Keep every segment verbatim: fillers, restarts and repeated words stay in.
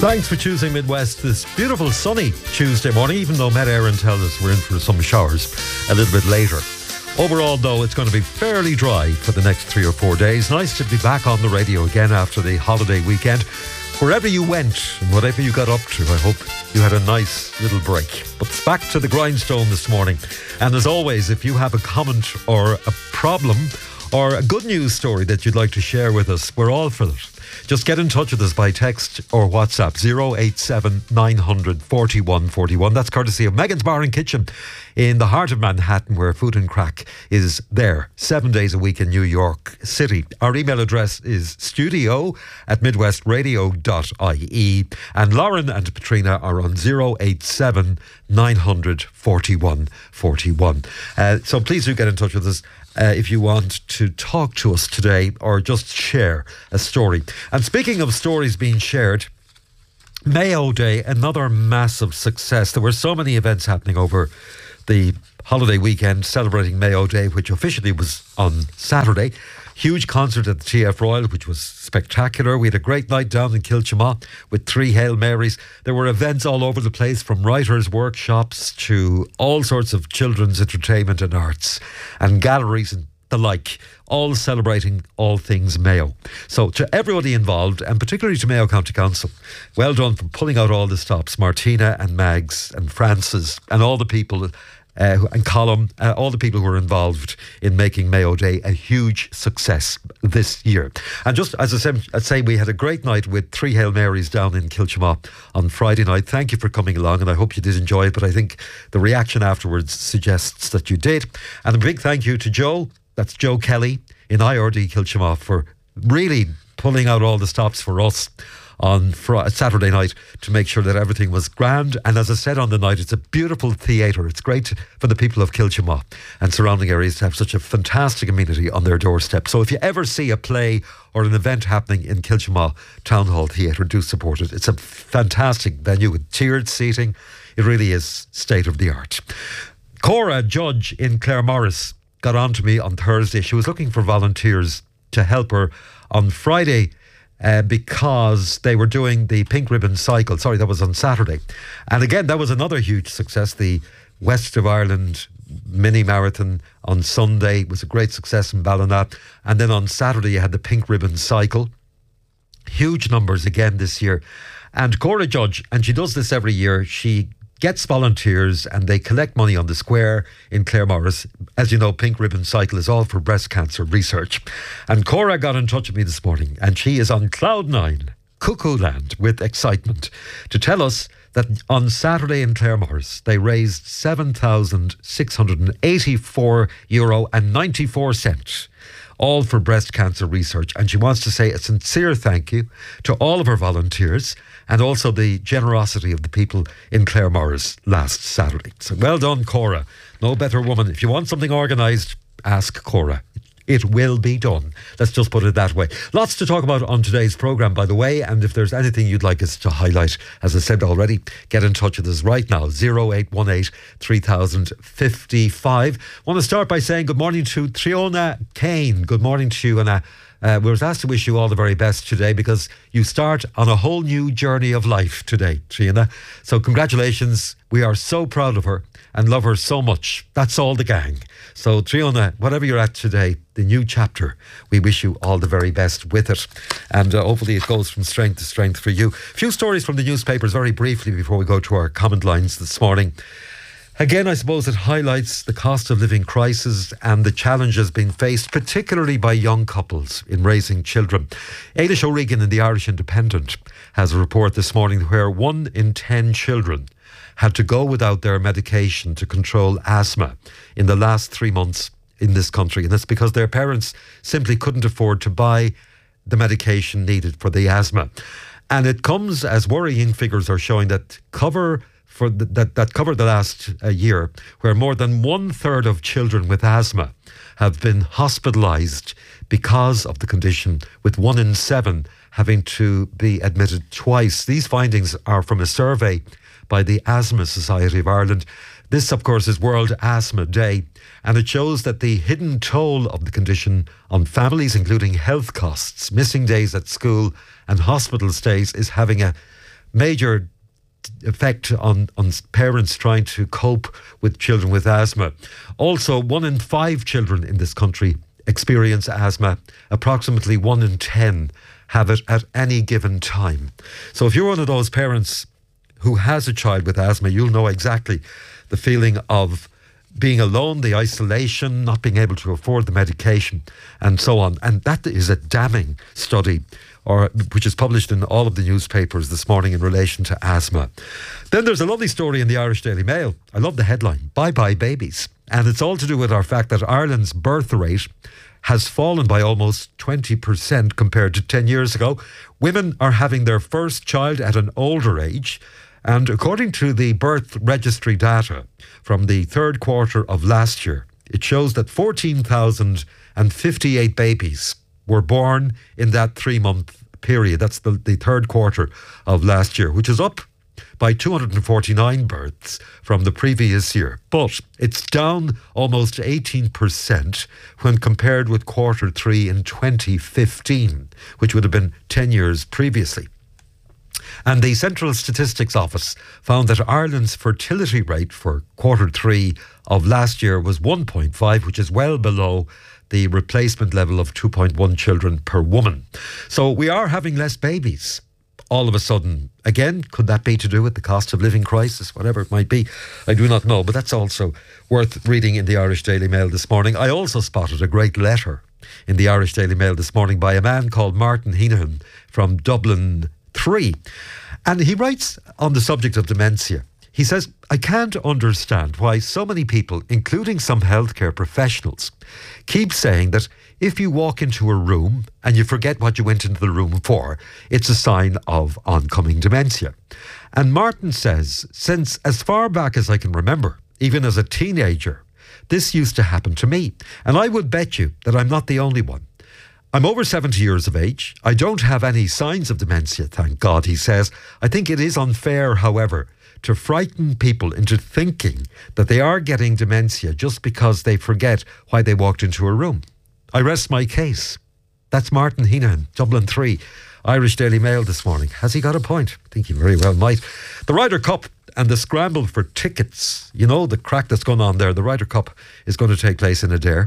Thanks for choosing Midwest this beautiful sunny Tuesday morning, even though Met Aaron tells us we're in for some showers a little bit later. Overall, though, it's going to be fairly dry for the next three or four days. Nice to be back on the radio again after the holiday weekend. Wherever you went and whatever you got up to, I hope you had a nice little break. But it's back to the grindstone this morning. And as always, if you have a comment or a problem or a good news story that you'd like to share with us, we're all for it. Just get in touch with us by text or WhatsApp zero eight seven nine hundred forty-one forty-one. That's courtesy of Megan's Bar and Kitchen in the heart of Manhattan, where Food and Crack is there seven days a week in New York City. Our email address is studio at midwestradio dot I E, and Lauren and Patrina are on zero eight seven nine hundred forty-one forty-one. Uh, so please do get in touch with us Uh, if you want to talk to us today or just share a story. And speaking of stories being shared, Mayo Day, another massive success. There were so many events happening over the holiday weekend celebrating Mayo Day, which officially was on Saturday. Huge concert at the T F Royal, which was spectacular. We had a great night down in Kilchama with three Hail Marys. There were events all over the place, from writers' workshops to all sorts of children's entertainment and arts and galleries and the like, all celebrating all things Mayo. So to everybody involved, and particularly to Mayo County Council, well done for pulling out all the stops. Martina and Mags and Francis and all the people Uh, and Colum, uh, all the people who were involved in making Mayo Day a huge success this year. And just as I said, I'd say we had a great night with three Hail Marys down in Kilchama on Friday night. Thank you for coming along, and I hope you did enjoy it, but I think the reaction afterwards suggests that you did. And a big thank you to Joe, that's Joe Kelly in I R D Kilchama, for really pulling out all the stops for us on Friday, Saturday night to make sure that everything was grand. And as I said on the night, it's a beautiful theatre. It's great for the people of Kilchama and surrounding areas to have such a fantastic amenity on their doorstep. So if you ever see a play or an event happening in Kilchama Town Hall Theatre, do support it. It's a fantastic venue with tiered seating. It really is state of the art. Cora, judge in Claremorris, got on to me on Thursday. She was looking for volunteers to help her on Friday Uh, because they were doing the Pink Ribbon Cycle. Sorry, that was on Saturday. And again, that was another huge success. The West of Ireland mini marathon on Sunday was a great success in Ballina. And then on Saturday, you had the Pink Ribbon Cycle. Huge numbers again this year. And Cora Judge, and she does this every year, she gets volunteers and they collect money on the square in Claremorris. As you know, Pink Ribbon Cycle is all for breast cancer research. And Cora got in touch with me this morning, and she is on cloud nine, cuckoo land, with excitement to tell us that on Saturday in Claremorris they raised seven thousand six hundred eighty-four euro and ninety-four cents, all for breast cancer research. And she wants to say a sincere thank you to all of her volunteers and also the generosity of the people in Claremorris last Saturday. So well done, Cora. No better woman. If you want something organised, ask Cora. It will be done. Let's just put it that way. Lots to talk about on today's programme, by the way, and if there's anything you'd like us to highlight, as I said already, get in touch with us right now, zero eight one eight three thousand fifty-five. I want to start by saying good morning to Triona Kane. Good morning to you, and uh, uh, we were asked to wish you all the very best today because you start on a whole new journey of life today, Triona. So congratulations. We are so proud of her and love her so much. That's all the gang. So Triona, whatever you're at today, the new chapter, we wish you all the very best with it. And uh, hopefully it goes from strength to strength for you. A few stories from the newspapers very briefly before we go to our comment lines this morning. Again, I suppose it highlights the cost of living crisis and the challenges being faced, particularly by young couples in raising children. Ailish O'Regan in the Irish Independent has a report this morning where one in ten children had to go without their medication to control asthma in the last three months in this country. And that's because their parents simply couldn't afford to buy the medication needed for the asthma. And it comes as worrying figures are showing that cover for the, that, that covered the last uh, year, where more than one third of children with asthma have been hospitalised because of the condition, with one in seven having to be admitted twice. These findings are from a survey by the Asthma Society of Ireland. This, of course, is World Asthma Day, and it shows that the hidden toll of the condition on families, including health costs, missing days at school and hospital stays, is having a major effect on, on parents trying to cope with children with asthma. Also, one in five children in this country experience asthma. Approximately one in ten have it at any given time. So if you're one of those parents who has a child with asthma, you'll know exactly the feeling of being alone, the isolation, not being able to afford the medication, and so on. And that is a damning study, or which is published in all of the newspapers this morning in relation to asthma. Then there's a lovely story in the Irish Daily Mail. I love the headline, Bye Bye Babies. And it's all to do with our fact that Ireland's birth rate has fallen by almost twenty percent compared to ten years ago. Women are having their first child at an older age. And according to the birth registry data from the third quarter of last year, it shows that fourteen thousand fifty-eight babies were born in that three-month period. That's the, the third quarter of last year, which is up by two hundred forty-nine births from the previous year. But it's down almost eighteen percent when compared with quarter three in twenty fifteen, which would have been ten years previously. And the Central Statistics Office found that Ireland's fertility rate for quarter three of last year was one point five, which is well below the replacement level of two point one children per woman. So we are having less babies all of a sudden. Again, could that be to do with the cost of living crisis, whatever it might be? I do not know, but that's also worth reading in the Irish Daily Mail this morning. I also spotted a great letter in the Irish Daily Mail this morning by a man called Martin Heenan from Dublin three. And he writes on the subject of dementia. He says, I can't understand why so many people, including some healthcare professionals, keep saying that if you walk into a room and you forget what you went into the room for, it's a sign of oncoming dementia. And Martin says, since as far back as I can remember, even as a teenager, this used to happen to me. And I would bet you that I'm not the only one. I'm over seventy years of age. I don't have any signs of dementia, thank God, he says. I think it is unfair, however, to frighten people into thinking that they are getting dementia just because they forget why they walked into a room. I rest my case. That's Martin Heenan, Dublin three, Irish Daily Mail this morning. Has he got a point? I think he very well might. The Ryder Cup and the scramble for tickets, you know, the crack that's going on there. The Ryder Cup is going to take place in Adare.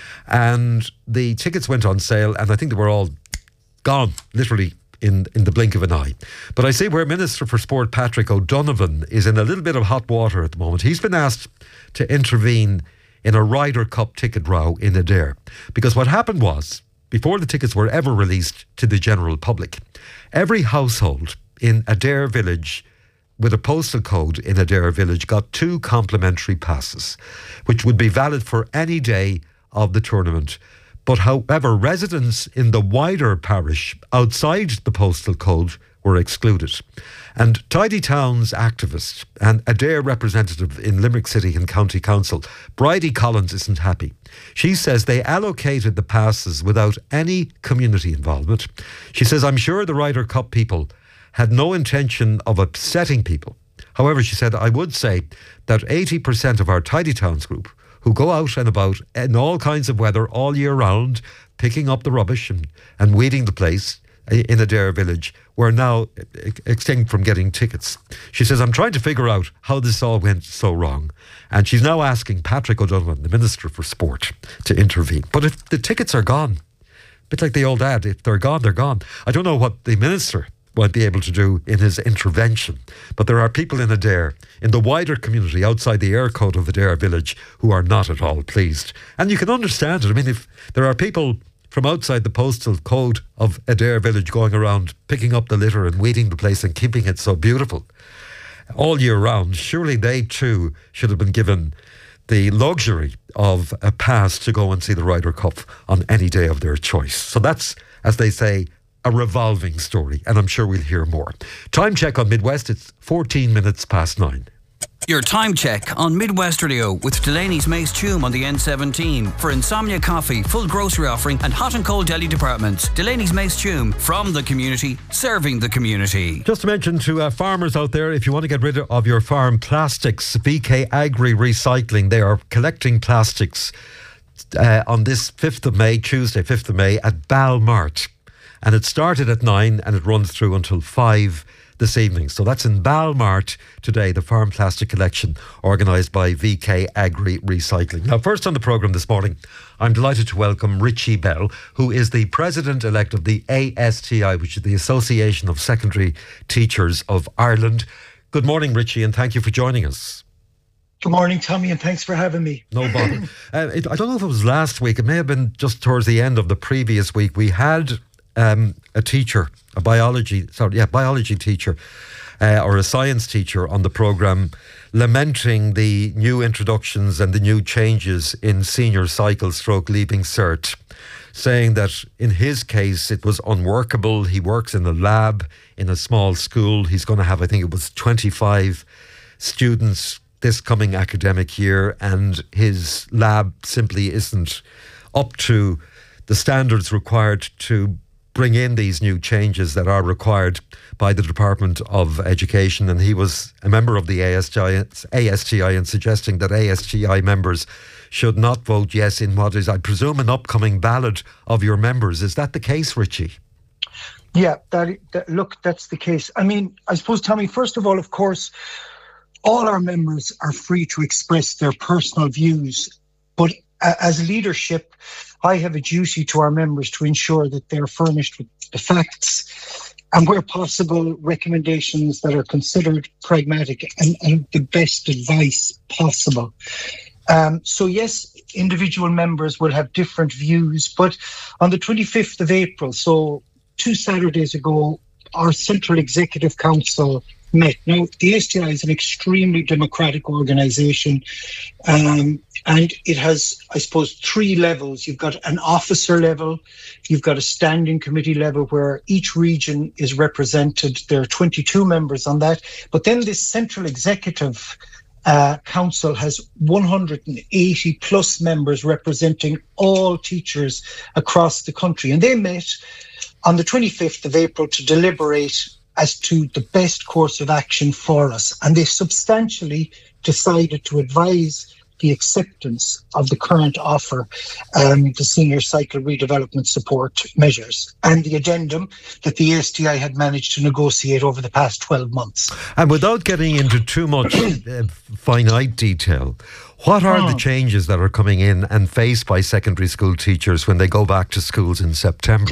And the tickets went on sale, and I think they were all gone, literally, in, in the blink of an eye. But I see where Minister for Sport Patrick O'Donovan is in a little bit of hot water at the moment. He's been asked to intervene in a Ryder Cup ticket row in Adare. Because what happened was, before the tickets were ever released to the general public, every household in Adare Village with a postal code in Adare Village got two complimentary passes, which would be valid for any day of the tournament. But however, residents in the wider parish outside the postal code were excluded. And Tidy Towns activist and Adare representative in Limerick City and County Council, Bridie Collins, isn't happy. She says they allocated the passes without any community involvement. She says, I'm sure the Ryder Cup people had no intention of upsetting people. However, she said, I would say that eighty percent of our Tidy Towns group, who go out and about in all kinds of weather all year round, picking up the rubbish and, and weeding the place in Adare Village, were now extinct from getting tickets. She says, I'm trying to figure out how this all went so wrong. And she's now asking Patrick O'Donovan, the Minister for Sport, to intervene. But if the tickets are gone, a bit like the old ad, if they're gone, they're gone. I don't know what the Minister might be able to do in his intervention. But there are people in Adare, in the wider community outside the air code of Adare Village, who are not at all pleased. And you can understand it. I mean, if there are people from outside the postal code of Adare Village going around picking up the litter and weeding the place and keeping it so beautiful all year round, surely they too should have been given the luxury of a pass to go and see the Ryder Cup on any day of their choice. So that's, as they say, a revolving story, and I'm sure we'll hear more. Time check on Midwest, it's fourteen minutes past nine. Your time check on Midwest Radio with Delaney's Mace Tume on the N seventeen. For Insomnia Coffee, full grocery offering and hot and cold deli departments. Delaney's Mace Tume, from the community, serving the community. Just to mention to uh, farmers out there, if you want to get rid of your farm plastics, V K Agri Recycling, they are collecting plastics uh, on this fifth of May, Tuesday, fifth of May, at Balmart. and it started at nine and it runs through until five this evening. So that's in Balmart today, the farm plastic collection organised by V K Agri Recycling. Now, first on the programme this morning, I'm delighted to welcome Richie Bell, who is the President-elect of the A S T I, which is the Association of Secondary Teachers of Ireland. Good morning, Richie, and thank you for joining us. Good morning, Tommy, and thanks for having me. No bother. uh, it, I don't know if it was last week, it may have been just towards the end of the previous week, we had um, a teacher, a biology, sorry, yeah, biology teacher, uh, or a science teacher on the programme, lamenting the new introductions and the new changes in senior cycle stroke leaving cert, saying that in his case it was unworkable. He works in a lab in a small school. He's going to have, I think it was twenty-five students this coming academic year, and his lab simply isn't up to the standards required to bring in these new changes that are required by the Department of Education. And he was a member of the A S T I, A S T I and suggesting that A S T I members should not vote yes in what is, I presume, an upcoming ballot of your members. Is that the case, Richie? Yeah, that, that, look, that's the case. I mean, I suppose, Tommy, first of all, of course, all our members are free to express their personal views, but uh, as leadership, I have a duty to our members to ensure that they're furnished with the facts and, where possible, recommendations that are considered pragmatic and, and the best advice possible. Um, so yes, individual members will have different views, but on the twenty-fifth of April, so two Saturdays ago, our Central Executive Council met. Now, the A S T I is an extremely democratic organisation, um, and it has, I suppose, three levels. You've got an officer level, you've got a standing committee level where each region is represented. There are twenty-two members on that. But then this Central Executive uh, Council has one hundred eighty plus members representing all teachers across the country. And they met on the twenty-fifth of April to deliberate as to the best course of action for us. And they substantially decided to advise the acceptance of the current offer, um, the senior cycle redevelopment support measures, and the addendum that the A S T I had managed to negotiate over the past twelve months. And without getting into too much uh, finite detail, what are oh. the changes that are coming in and faced by secondary school teachers when they go back to schools in September?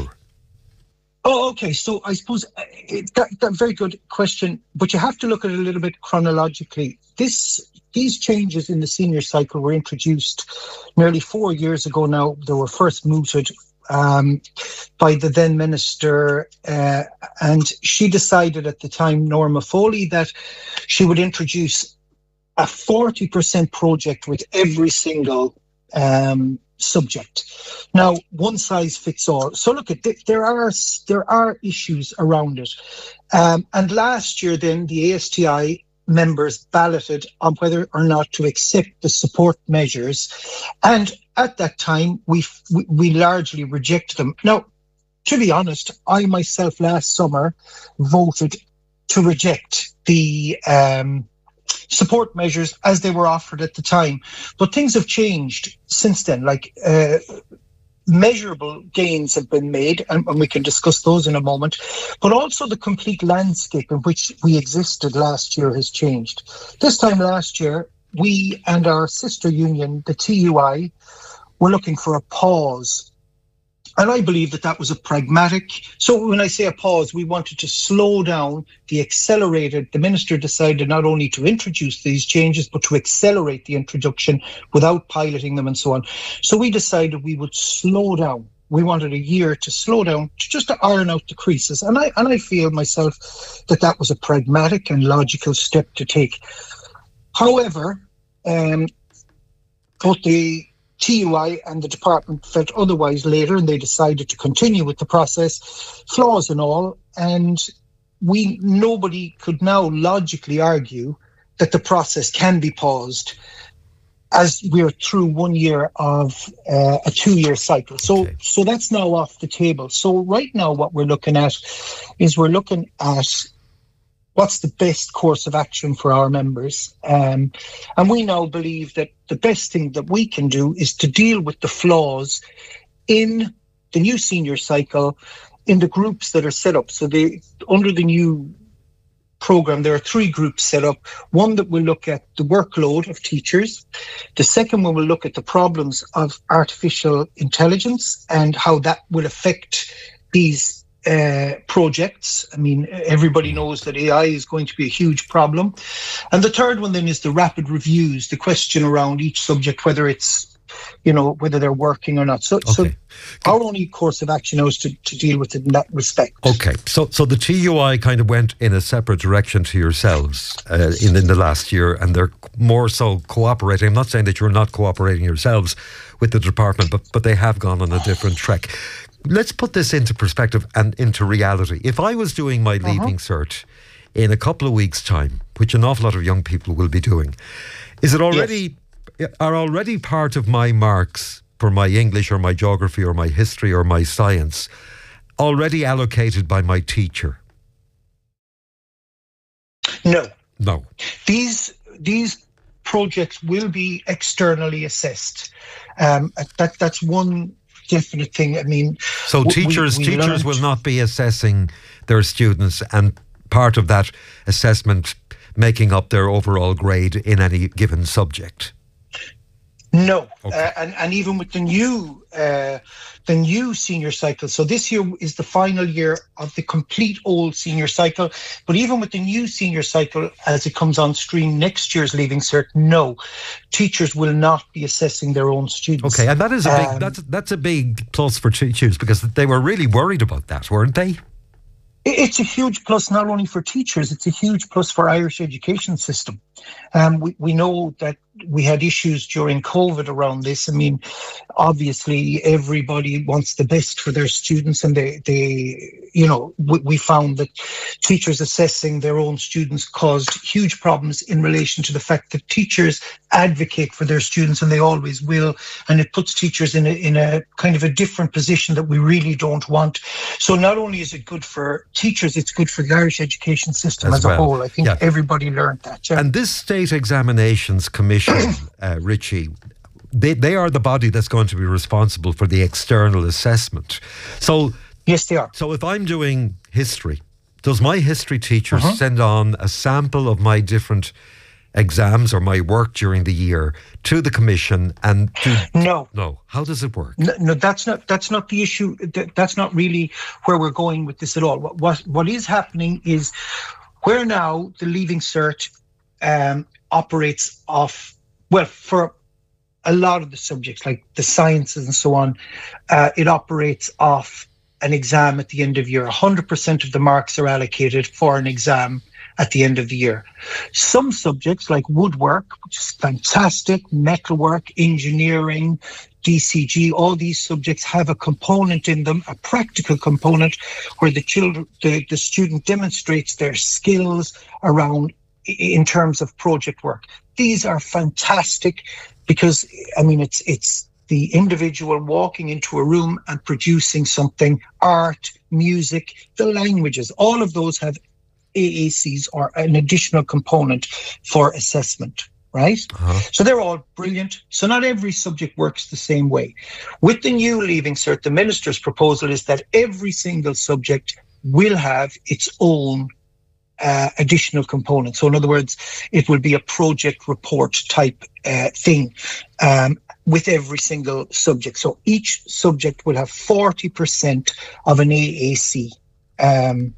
Oh, okay. So I suppose uh, that, that very good question, but you have to look at it a little bit chronologically. This These changes in the senior cycle were introduced nearly four years ago now. They were first mooted um, by the then minister, uh, and she decided at the time, Norma Foley, that she would introduce a forty percent project with every single um subject. Now, one size fits all. So look, at there are there are issues around it. Um, and last year, then the A S T I members balloted on whether or not to accept the support measures, and at that time, we we, we largely rejected them. Now, to be honest, I myself last summer voted to reject the Um, support measures as they were offered at the time. But things have changed since then. Like uh, measurable gains have been made, and, and we can discuss those in a moment. But also the complete landscape in which we existed last year has changed. This time last year, we and our sister union, the T U I, were looking for a pause. And I believe that that was a pragmatic. So when I say a pause, we wanted to slow down the accelerated. The minister decided not only to introduce these changes, but to accelerate the introduction without piloting them and so on. So we decided we would slow down. We wanted a year to slow down, to just to iron out the creases. And I and I feel myself that that was a pragmatic and logical step to take. However, um, both the T U I and the department felt otherwise later, and they decided to continue with the process, flaws and all. And we nobody could now logically argue that the process can be paused, as we're through one year of uh, a two-year cycle. So, okay. so that's now off the table. So right now, what we're looking at is we're looking at what's the best course of action for our members? Um, and we now believe that the best thing that we can do is to deal with the flaws in the new senior cycle in the groups that are set up. So they under the new program, there are three groups set up. One that will look at the workload of teachers. The second one will look at the problems of artificial intelligence and how that will affect these uh, projects. I mean, everybody knows that A I is going to be a huge problem. And the third one then is the rapid reviews, the question around each subject, whether it's you know, whether they're working or not. So, okay. so our only course of action now is to, to deal with it in that respect. Okay, so so the T U I kind of went in a separate direction to yourselves uh, in, in the last year, and they're more so cooperating. I'm not saying that you're not cooperating yourselves with the department, but, but they have gone on a different track. Let's put this into perspective and into reality. If I was doing my uh-huh. Leaving Cert in a couple of weeks' time, which an awful lot of young people will be doing, is it already... Yes. are already part of my marks for my English or my geography or my history or my science already allocated by my teacher? No. No. These these projects will be externally assessed. Um, that that's one definite thing. I mean, so teachers we, we teachers will not be assessing their students, and part of that assessment making up their overall grade in any given subject. No, okay. uh, and and even with the new uh, the new senior cycle. So this year is the final year of the complete old senior cycle. But even with the new senior cycle, as it comes on stream next year's Leaving Cert, no, teachers will not be assessing their own students. Okay, and that is a big um, that's that's a big plus for teachers, because they were really worried about that, weren't they? It's a huge plus not only for teachers, it's a huge plus for Irish education system. Um, we, we know that we had issues during COVID around this. I mean, obviously everybody wants the best for their students, and they, they you know, we, we found that teachers assessing their own students caused huge problems in relation to the fact that teachers advocate for their students, and they always will, and it puts teachers in a, in a kind of a different position that we really don't want. So not only is it good for teachers, it's good for the Irish education system as, as well. a whole. I think yeah. everybody learned that. Yeah. And this State Examinations Commission, uh, Richie, they, they are the body that's going to be responsible for the external assessment. So yes, they are. So if I'm doing history, does my history teacher uh-huh. send on a sample of my different exams or my work during the year to the commission and do no no how does it work? No, no that's not that's not the issue. That's not really where we're going with this at all. What what, what is happening is where now the Leaving Cert um, operates off, well, for a lot of the subjects like the sciences and so on, uh, it operates off an exam at the end of year. one hundred percent of the marks are allocated for an exam at the end of the year. Some subjects like woodwork, which is fantastic, metalwork, engineering, D C G, all these subjects have a component in them, a practical component, where the children, the, the student demonstrates their skills around in terms of project work. These are fantastic because, I mean, it's it's the individual walking into a room and producing something, art, music, the languages, all of those have A A Cs or an additional component for assessment, right? Uh-huh. So they're all brilliant. So not every subject works the same way. With the new Leaving Cert, the Minister's proposal is that every single subject will have its own uh, additional component. So in other words, it will be a project report type uh, thing um, with every single subject. So each subject will have forty percent of an A A C. Um,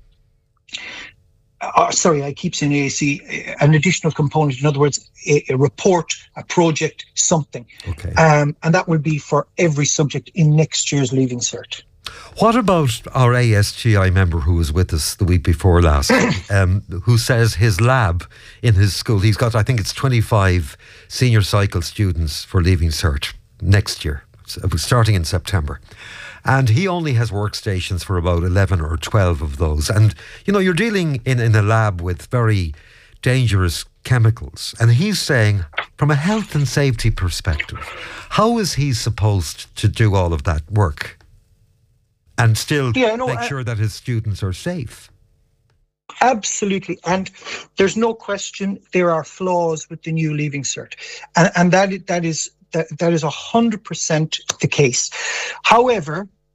Uh, sorry, I keep saying A A C, an additional component. In other words, a, a report, a project, something. Okay. Um, and that will be for every subject in next year's Leaving Cert. What about our A S G I member who was with us the week before last, um, who says his lab in his school, he's got, I think it's twenty-five senior cycle students for Leaving Cert next year, starting in September. And he only has workstations for about eleven or twelve of those. And, you know, you're dealing in, in a lab with very dangerous chemicals. And he's saying, from a health and safety perspective, how is he supposed to do all of that work and still yeah, no, make I, sure that his students are safe? Absolutely. And there's no question there are flaws with the new Leaving Cert. And, and that that is... That, that is one hundred percent the case. However,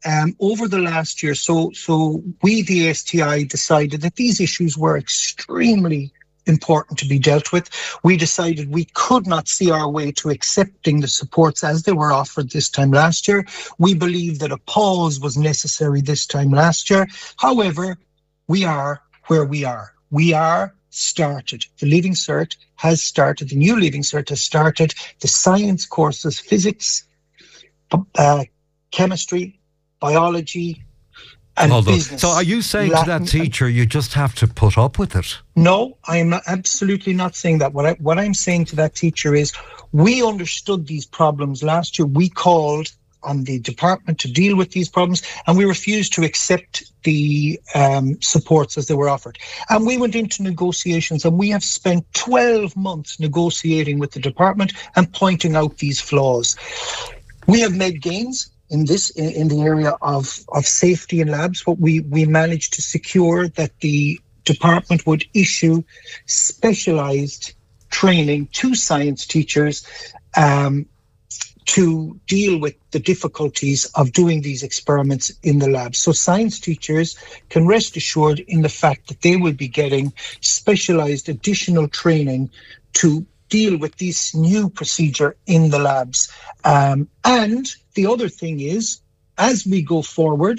um, over the last year, so so we, the A S T I, decided that these issues were extremely important to be dealt with. We decided we could not see our way to accepting the supports as they were offered this time last year. We believe that a pause was necessary this time last year. However, we are where we are. We are started. The Leaving Cert has started. The new Leaving Cert has started. The science courses, physics, uh, chemistry, biology, and Although, business. so are you saying Latin, to that teacher, you just have to put up with it? No, I am not, absolutely not saying that. What, I, what I'm saying to that teacher is we understood these problems last year. We called on the department to deal with these problems, and we refused to accept the um, supports as they were offered. And we went into negotiations, and we have spent twelve months negotiating with the department and pointing out these flaws. We have made gains in this, in, in the area of, of safety in labs, but we, we managed to secure that the department would issue specialised training to science teachers um, to deal with the difficulties of doing these experiments in the lab. So science teachers can rest assured in the fact that they will be getting specialised additional training to deal with this new procedure in the labs. Um, and the other thing is, as we go forward,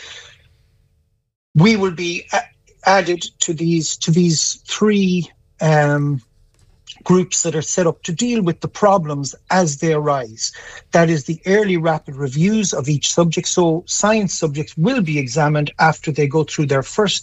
we will be a- added to these to these three um, groups that are set up to deal with the problems as they arise. That is the early rapid reviews of each subject. So science subjects will be examined after they go through their first